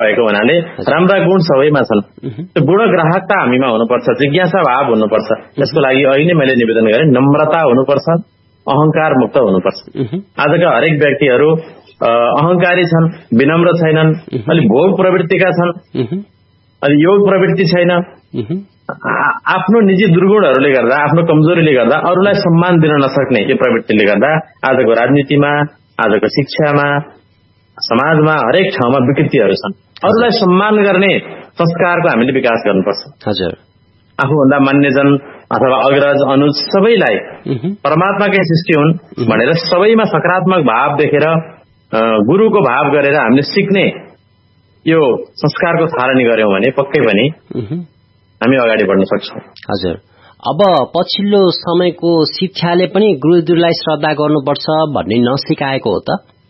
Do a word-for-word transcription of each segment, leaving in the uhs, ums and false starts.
भएको हुनाले राम्रा गुण सबैमा छन्। त्यो गुणग्राहकता हामीमा हुनुपर्छ, जिज्ञासा भाव हुनुपर्छ। त्यसको लागि अहिले मैले निवेदन गरेँ, नम्रता हुनुपर्छ, अहंकार मुक्त हुनुपर्छ। आजका हरेक व्यक्तिहरू अहंकारी छन्, विनम्र छैनन्, अलि भोग प्रवृत्तिका छन्, अलि योग प्रवृत्ति छैन। आफ्नो निजी दुर्गुणहरूले गर्दा, आफ्नो कमजोरीले गर्दा अरूलाई सम्मान दिन नसक्ने यो प्रवृत्तिले गर्दा आजको राजनीतिमा, आजको शिक्षामा, समाजमा हरेक ठाउँमा विकृतिहरू छन्। अरूलाई सम्मान गर्ने संस्कारको हामीले विकास गर्नुपर्छ। हजुर, आफूभन्दा मान्यजन अथवा अग्रज अनुज सबैलाई परमात्माकै सृष्टि हुन् भनेर सबैमा सकारात्मक भाव देखेर गुरुको भाव गरेर हामीले सिक्ने यो संस्कारको थालनी गर्यौं भने पक्कै पनि हामी अगाडि बढ्न सक्छौं। हजुर, अब पछिल्लो समयको शिक्षाले पनि गुरुदेवलाई श्रद्धा गर्नुपर्छ भन्ने नसिकाएको हो त?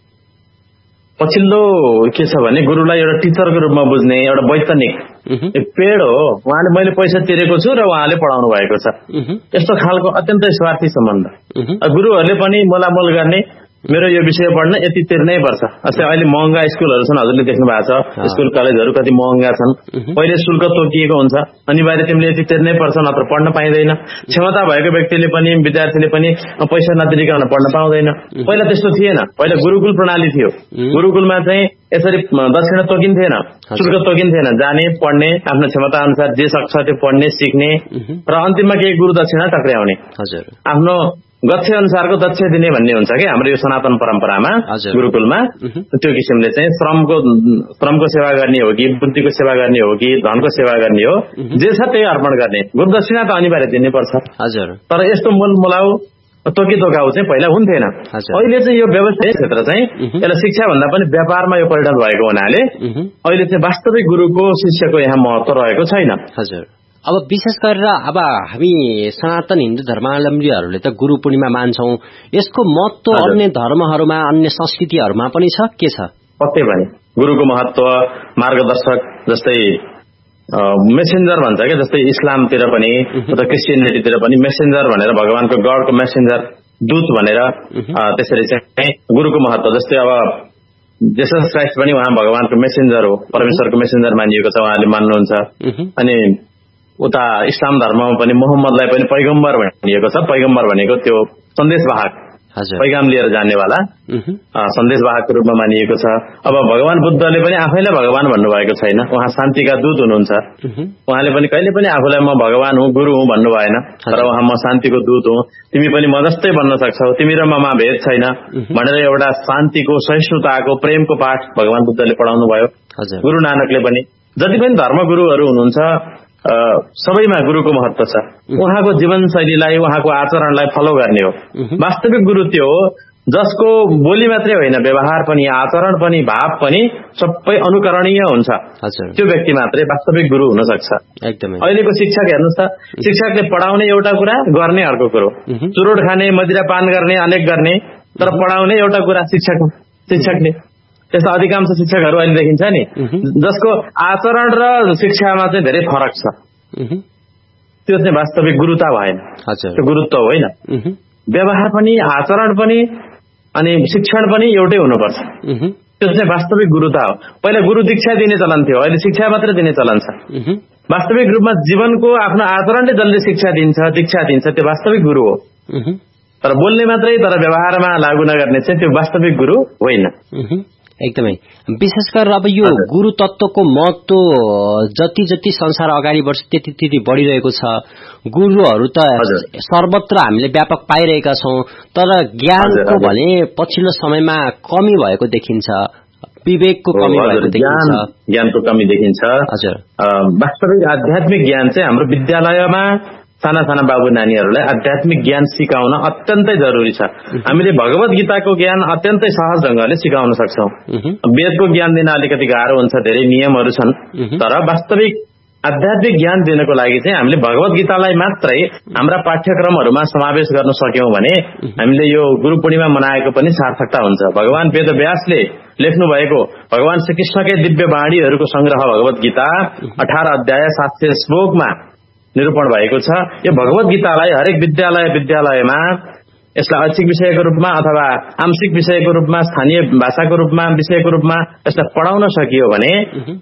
पछिल्लो के छ भने गुरुलाई एउटा टिचरको रूपमा बुझ्ने, एउटा वैतनिक पेड हो, उहाँले मैले पैसा तिरेको छु र उहाँले पढाउनु भएको छ, यस्तो खालको अत्यन्तै स्वार्थी सम्बन्ध। गुरुहरूले पनि मोलामोल गर्ने, मेरो यो विषय पढ्न यति तिर्नै पर्छ। जस्तै अहिले महँगा स्कुलहरू छन्, हजुरले देख्नु भएको छ, स्कुल कलेजहरू कति महँगा छन्। पहिले शुल्क तोकिएको हुन्छ, अनिवार्य तिमीले यति तिर्नै पर्छ नत्र पढ्न पाइँदैन। क्षमता भएको व्यक्तिले पनि, विद्यार्थीले पनि पैसा नतिरिकन पढ्न पाउँदैन। पहिला त्यस्तो थिएन, पहिला गुरुकुल प्रणाली थियो। गुरुकुलमा चाहिँ यसरी दक्षिणा तोकिन्थेन, शुल्क तोकिन्थेन, जाने पढ्ने, आफ्नो क्षमता अनुसार जे सक्छ त्यो पढ्ने सिक्ने र अन्तिममा केही गुरु दक्षिणा टक्र्याउने, आफ्नो गच्छ अनुसारको दक्ष दिने भन्ने हुन्छ कि हाम्रो यो सनातन परम्परामा गुरुकुलमा। त्यो किसिमले चाहिँ श्रमको श्रमको सेवा गर्ने हो कि बुद्धिको सेवा गर्ने हो कि धनको सेवा गर्ने हो, जे छ त्यही अर्पण गर्ने, गुरु दक्षिणा त अनिवार्य दिनुपर्छ। हजुर, तर यस्तो मोल मोलाउ तोकी तोकाउ चाहिँ पहिला हुन्थेन। अहिले चाहिँ यो व्यवसाय क्षेत्र चाहिँ यसलाई शिक्षा भन्दा पनि व्यापारमा यो परिणत भएको हुनाले अहिले चाहिँ वास्तविक गुरुको शिष्यको यहाँ महत्व रहेको छैन। हजुर, अब विशेष गरेर अब हामी सनातन हिन्दू धर्मावलम्बीहरूले त गुरु पूर्णिमा मान्छौं, यसको महत्व अन्य धर्महरूमा, अन्य संस्कृतिहरूमा पनि छ, के छ? पक्कै पनि गुरुको महत्व मार्गदर्शक, जस्तै मेसेन्जर भन्छ क्या, जस्तै इस्लामतिर पनि अथवा क्रिस्चियनिटीतिर पनि मेसेन्जर भनेर भगवानको गडको मेसेन्जर, दूत भनेर त्यसरी चाहिँ गुरुको महत्व। जस्तै अब जेसस क्राइस्ट पनि उहाँ भगवानको मेसेन्जर हो, परमेश्वरको मेसेन्जर मानिएको छ, उहाँले मान्नुहुन्छ। अनि उता इस्लाम धर्ममा पनि मोहम्मदलाई पनि पैगम्बर भनिएको छ। पैगम्बर भनेको त्यो सन्देशवाहक, पैगाम लिएर जानेवाला सन्देशवाहकको रूपमा मानिएको छ। अब भगवान बुद्धले पनि आफैलाई भगवान भन्नुभएको छैन, उहाँ शान्तिका दूत हुनुहुन्छ। उहाँले पनि कहिले पनि आफूलाई म भगवान हुँ, गुरु हुँ भन्नु भएन, तर उहाँ म शान्तिको दूत हुँ, तिमी पनि म जस्तै बन्न सक्छौ, तिमी र ममा भेद छैन भनेर एउटा शान्तिको, सहिष्णुताको, प्रेमको पाठ भगवान बुद्धले पढाउनु भयो। गुरु नानकले पनि, जति पनि धर्मगुरुहरू हुनुहुन्छ सबैमा गुरुको महत्व छ। उहाँको जीवनशैलीलाई, उहाँको आचरणलाई फलो गर्ने हो। वास्तविक गुरु त्यो हो जसको बोली मात्रै होइन, व्यवहार पनि, आचरण पनि, भाव पनि सबै अनुकरणीय हुन्छ। त्यो व्यक्ति मात्रै वास्तविक गुरु हुन सक्छ। एकदमै अहिलेको शिक्षक हेर्नुहोस् त, शिक्षकले पढाउने एउटा कुरा, गर्ने अर्को कुरो, चुरोट खाने, मदिरापान गर्ने, अनेक गर्ने, तर पढाउने एउटा कुरा शिक्षक शिक्षकले। त्यस्ता अधिकांश शिक्षकहरू अहिले देखिन्छ नि, जसको आचरण र शिक्षामा चाहिँ धेरै फरक छ। त्यो चाहिँ वास्तविक गुरुता भएन, त्यो गुरुत्व होइन। व्यवहार पनि, आचरण पनि अनि शिक्षण पनि एउटै हुनुपर्छ, त्यो चाहिँ वास्तविक गुरुता हो। पहिला गुरु दीक्षा दिने चलन थियो, अहिले शिक्षा मात्रै दिने चलन छ। वास्तविक रूपमा जीवनको आफ्नो आचरणले जसले शिक्षा दिन्छ, दीक्षा दिन्छ, त्यो वास्तविक गुरु हो। तर बोल्ने मात्रै, तर व्यवहारमा लागू नगर्ने चाहिँ त्यो वास्तविक गुरु होइन। एकदमै विशेष गरेर अब यो गुरु तत्वको महत्व जति जति संसार अगाडि बढ्छ त्यति त्यति बढिरहेको छ। गुरुहरू त सर्वत्र हामीले व्यापक पाइरहेका छौं, तर ज्ञानको भने पछिल्लो समयमा कमी भएको देखिन्छ, विवेकको कमी भएको देखिन्छ, ज्ञानको कमी देखिन्छ। हजुर, वास्तविक आध्यात्मिक ज्ञान चाहिँ हाम्रो विद्यालयमा साना साना बाबु नानीहरूलाई आध्यात्मिक ज्ञान सिकाउन अत्यन्तै जरुरी छ। हामीले भगवत गीताको ज्ञान अत्यन्तै सहज ढंगले सिकाउन सक्छौं। वेदको ज्ञान दिन अलिकति गाह्रो हुन्छ, धेरै नियमहरू छन्, तर वास्तविक आध्यात्मिक ज्ञान दिनको लागि चाहिँ हामीले भगवत गीतालाई मात्रै हाम्रा पाठ्यक्रमहरूमा समावेश गर्न सक्यौं भने हामीले यो गुरु पूर्णिमा मनाएको पनि सार्थकता हुन्छ। भगवान वेदव्यासले लेख्नु भएको भगवान श्रीकृष्णकै दिव्य वाणीहरूको संग्रह भगवत गीता अठारह अध्याय सात सय श्लोकमा निरूपण भएको छ। यो भगवत गीतालाई हरेक विद्यालय विद्यालयमा यसलाई ऐच्छिक विषयको रूपमा अथवा आंशिक विषयको रूपमा, स्थानीय भाषाको रूपमा, विषयको रूपमा यसलाई पढाउन सकियो भने